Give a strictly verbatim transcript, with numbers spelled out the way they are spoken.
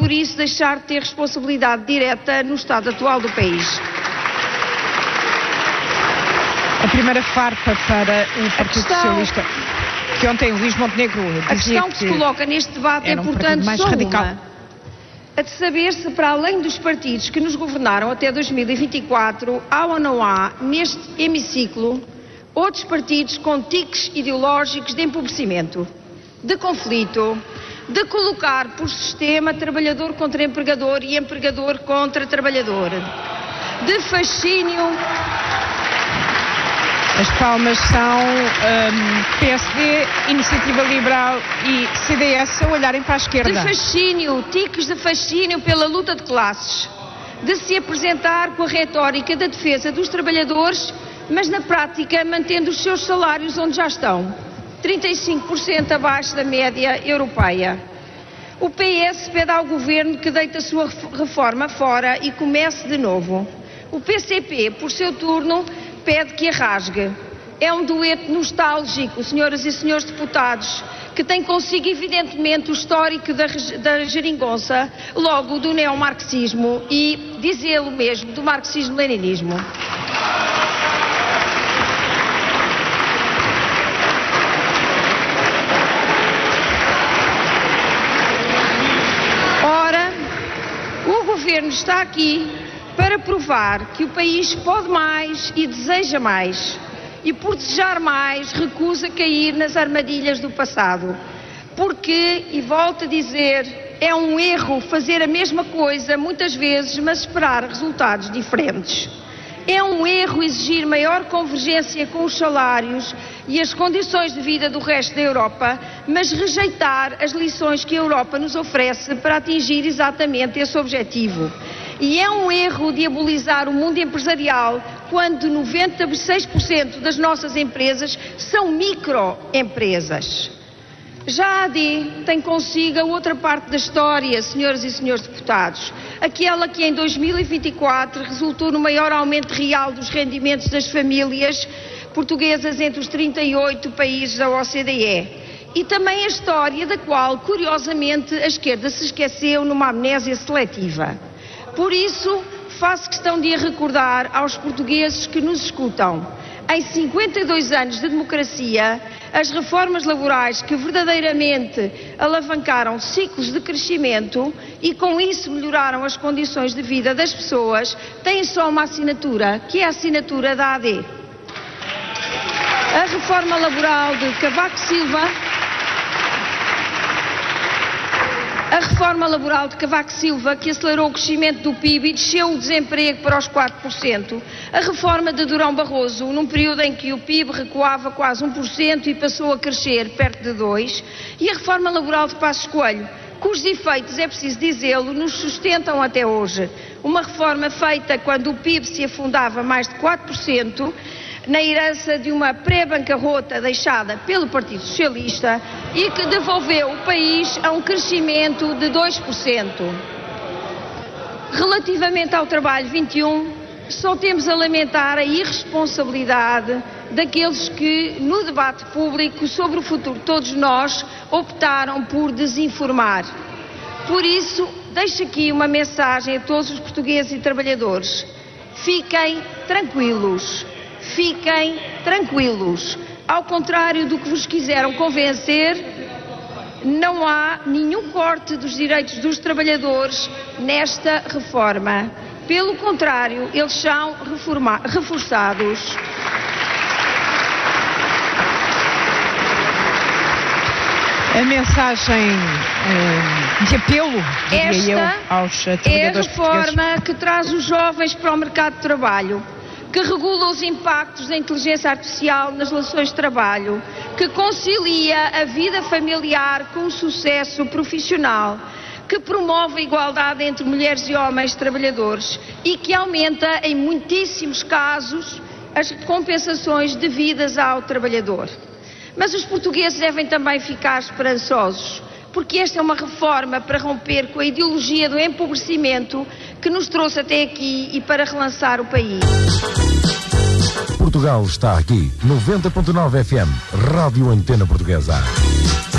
por isso, deixar de ter responsabilidade direta no estado atual do país. A primeira farpa para o Partido questão, Socialista, que ontem Luís Montenegro dizia a questão que, que se coloca neste debate é, portanto, mais só radical. uma. A de saber se, para além dos partidos que nos governaram até dois mil e vinte e quatro, há ou não há, neste hemiciclo, outros partidos com tiques ideológicos de empobrecimento, de conflito, de colocar por sistema trabalhador contra empregador e empregador contra trabalhador, de fascínio. As palmas são um, P S D, Iniciativa Liberal e C D S a olharem para a esquerda. De fascínio, tiques de fascínio pela luta de classes, de se apresentar com a retórica da defesa dos trabalhadores, mas na prática mantendo os seus salários onde já estão, trinta e cinco por cento abaixo da média europeia. O P S pede ao Governo que deite a sua reforma fora e comece de novo. O P C P, por seu turno, pede que a rasgue. É um dueto nostálgico, senhoras e senhores deputados, que tem consigo evidentemente o histórico da, da geringonça, logo do neomarxismo e, dizê-lo mesmo, do marxismo-leninismo. Ora, o Governo está aqui para provar que o país pode mais e deseja mais. E por desejar mais, recusa cair nas armadilhas do passado. Porque, e volto a dizer, é um erro fazer a mesma coisa muitas vezes, mas esperar resultados diferentes. É um erro exigir maior convergência com os salários e as condições de vida do resto da Europa, mas rejeitar as lições que a Europa nos oferece para atingir exatamente esse objetivo. E é um erro diabolizar o mundo empresarial quando noventa e seis por cento das nossas empresas são microempresas. Já a A D tem consigo a outra parte da história, senhoras e senhores deputados, aquela que em dois mil e vinte e quatro resultou no maior aumento real dos rendimentos das famílias portuguesas entre os trinta e oito países da O C D E. E também a história da qual, curiosamente, a esquerda se esqueceu numa amnésia seletiva. Por isso, faço questão de a recordar aos portugueses que nos escutam. Em cinquenta e dois anos de democracia, as reformas laborais que verdadeiramente alavancaram ciclos de crescimento e com isso melhoraram as condições de vida das pessoas, têm só uma assinatura, que é a assinatura da A D. A reforma laboral de Cavaco Silva A reforma laboral de Cavaco Silva, que acelerou o crescimento do P I B e desceu o desemprego para os quatro por cento. A reforma de Durão Barroso, num período em que o P I B recuava quase um por cento e passou a crescer perto de dois por cento. E a reforma laboral de Passos Coelho, cujos efeitos, é preciso dizê-lo, nos sustentam até hoje. Uma reforma feita quando o P I B se afundava mais de quatro por cento, na herança de uma pré-bancarrota deixada pelo Partido Socialista e que devolveu o país a um crescimento de dois por cento. Relativamente ao trabalho vinte e um, só temos a lamentar a irresponsabilidade daqueles que, no debate público sobre o futuro de todos nós, optaram por desinformar. Por isso, deixo aqui uma mensagem a todos os portugueses e trabalhadores. Fiquem tranquilos. Fiquem tranquilos. Ao contrário do que vos quiseram convencer, não há nenhum corte dos direitos dos trabalhadores nesta reforma. Pelo contrário, eles são reforma- reforçados. A mensagem eh, de apelo, diria eu, aos uh, trabalhadores portugueses. É a reforma que traz os jovens para o mercado de trabalho, que regula os impactos da inteligência artificial nas relações de trabalho, que concilia a vida familiar com o sucesso profissional, que promove a igualdade entre mulheres e homens trabalhadores e que aumenta, em muitíssimos casos, as compensações devidas ao trabalhador. Mas os portugueses devem também ficar esperançosos, porque esta é uma reforma para romper com a ideologia do empobrecimento que nos trouxe até aqui e para relançar o país. Portugal está aqui, noventa ponto nove F M, Rádio Antena Portuguesa.